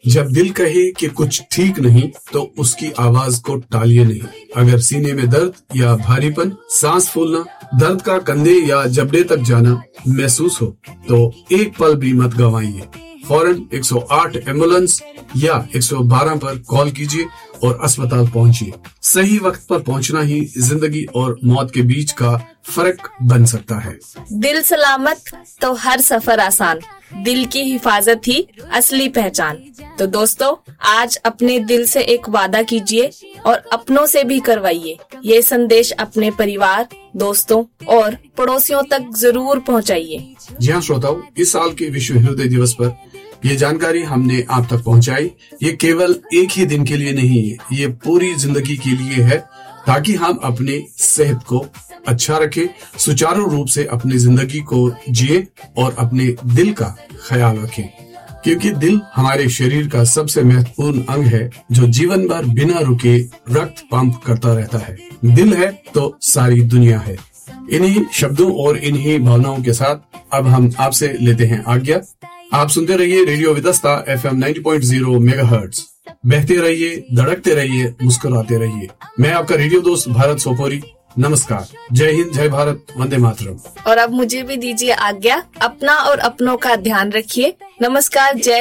जब दिल कहे कि कुछ ठीक नहीं तो उसकी आवाज को टालिए नहीं। अगर सीने में दर्द या भारीपन, सांस फूलना, दर्द का कंधे या जबड़े तक जाना महसूस हो तो एक पल भी मत गंवाइए। फौरन 108 एम्बुलेंस या 112 पर कॉल कीजिए और अस्पताल पहुंचिए। सही वक्त पर पहुंचना ही जिंदगी और मौत के बीच का फर्क बन सकता है। दिल सलामत तो हर सफर आसान, दिल की हिफाजत ही असली पहचान। तो दोस्तों, आज अपने दिल से एक वादा कीजिए और अपनों से भी करवाइए। ये संदेश अपने परिवार, दोस्तों और पड़ोसियों तक जरूर पहुंचाइए। जी हाँ श्रोताओ, इस साल के विश्व हृदय दिवस पर ये जानकारी हमने आप तक पहुंचाई। ये केवल एक ही दिन के लिए नहीं है, ये पूरी जिंदगी के लिए है, ताकि हम अपने सेहत को अच्छा रखें, सुचारू रूप से अपनी जिंदगी को जिए और अपने दिल का ख्याल रखें। क्योंकि दिल हमारे शरीर का सबसे महत्वपूर्ण अंग है, जो जीवन भर बिना रुके रक्त पंप करता रहता है। दिल है तो सारी दुनिया है। इन्हीं शब्दों और इन्हीं भावनाओं के साथ अब हम आपसे लेते हैं आज्ञा। आप सुनते रहिए रेडियो विदस्ता FM 90.0 मेगाहर्ट्ज। बहते रहिए, धड़कते रहिए, मुस्कुराते रहिए। मैं आपका रेडियो दोस्त भारत सोपोरी। नमस्कार, जय हिंद, जय भारत, वंदे मातरम। और अब मुझे भी दीजिए आज्ञा। अपना और अपनों का ध्यान रखिए। नमस्कार, जय